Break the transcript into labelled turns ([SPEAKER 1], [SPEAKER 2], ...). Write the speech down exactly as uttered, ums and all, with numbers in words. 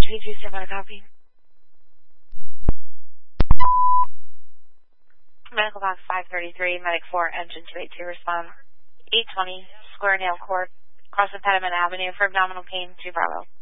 [SPEAKER 1] two two seven, copy. Medical box five thirty-three, medic four, engine two eight two, respond. eight twenty, Square Nail Court, across Impediment Avenue for abdominal pain, two Bravo.